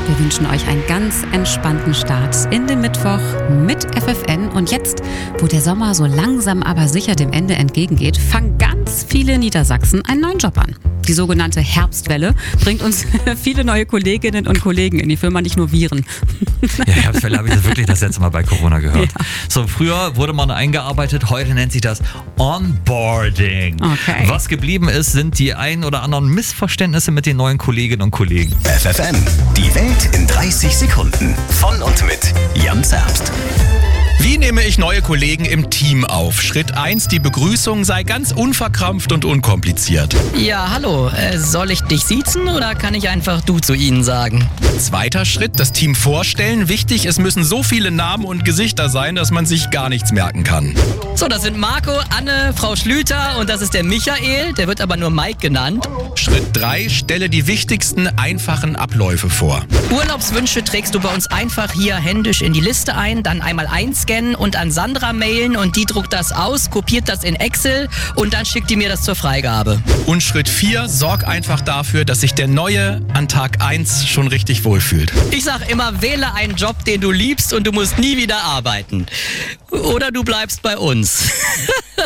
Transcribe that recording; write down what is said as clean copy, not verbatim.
Wir wünschen euch einen ganz entspannten Start in den Mittwoch mit FFN. Und jetzt, wo der Sommer so langsam aber sicher dem Ende entgegengeht, fangen ganz viele Niedersachsen einen neuen Job an. Die sogenannte Herbstwelle bringt uns viele neue Kolleginnen und Kollegen in die Firma, nicht nur Viren. Ja, Herbstwelle habe ich das letzte Mal bei Corona gehört. Ja. So, früher wurde man eingearbeitet, heute nennt sich das Onboarding. Okay. Was geblieben ist, sind die ein oder anderen Missverständnisse mit den neuen Kolleginnen und Kollegen. FFN, die Welt in 30 Sekunden. Von und mit Jan Zerbst. Wie nehme ich neue Kollegen im Team auf? Schritt 1, die Begrüßung sei ganz unverkrampft und unkompliziert. Ja, hallo. Soll ich dich siezen oder kann ich einfach du zu ihnen sagen? Zweiter Schritt, das Team vorstellen. Wichtig, es müssen so viele Namen und Gesichter sein, dass man sich gar nichts merken kann. So, das sind Marco, Anne, Frau Schlüter und das ist der Michael. Der wird aber nur Mike genannt. Schritt 3, stelle die wichtigsten, einfachen Abläufe vor. Urlaubswünsche trägst du bei uns einfach hier händisch in die Liste ein, dann einmal einscannen und an Sandra mailen und die druckt das aus, kopiert das in Excel und dann schickt die mir das zur Freigabe. Und Schritt 4, sorg einfach dafür, dass sich der Neue an Tag 1 schon richtig wohlfühlt. Ich sag immer, wähle einen Job, den du liebst und du musst nie wieder arbeiten. Oder du bleibst bei uns.